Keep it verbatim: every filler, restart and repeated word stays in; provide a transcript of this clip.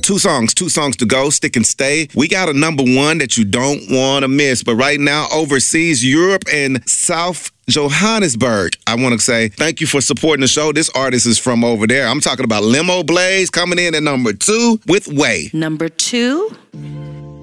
two songs, two songs to go, Stick and Stay. We got a number one that you don't want to miss. But right now, overseas, Europe and South Johannesburg, I want to say thank you for supporting the show. This artist is from over there. I'm talking about Limo Blaze coming in at number two with Way. Number two.